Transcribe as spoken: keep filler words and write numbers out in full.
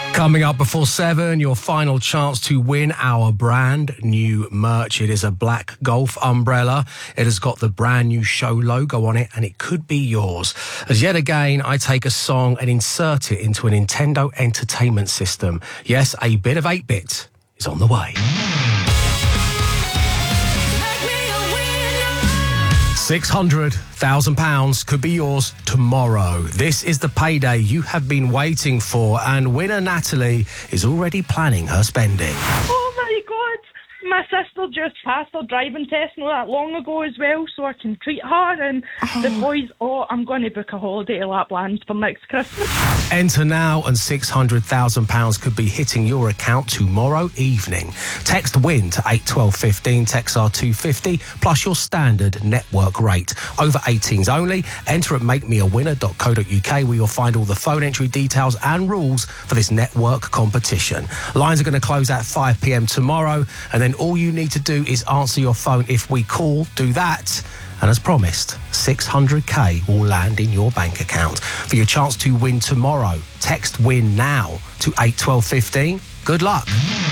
Coming up before seven, your final chance to win our brand new merch. It is a black golf umbrella. It has got the brand new show logo on it, and it could be yours. As yet again, I take a song and insert it into a Nintendo Entertainment System. Yes, a bit of eight-bit is on the way. six hundred thousand pounds could be yours tomorrow. This is the payday you have been waiting for, and winner Natalie is already planning her spending. Oh my God, my sister just passed her driving test not that long ago as well, so I can treat her and oh. the boys. Oh, I'm going to book a holiday to Lapland for next Christmas. Enter now and six hundred thousand pounds could be hitting your account tomorrow evening. Text WIN to eight twelve fifteen, text R two fifty, plus your standard network rate. Over eighteens only. Enter at make me a winner dot co dot uk, where you'll find all the phone entry details and rules for this network competition. Lines are going to close at five p m tomorrow, and then all you need to do is answer your phone if we call. Do that. And as promised, six hundred k will land in your bank account. For your chance to win tomorrow, text WIN now to eight twelve fifteen. Good luck.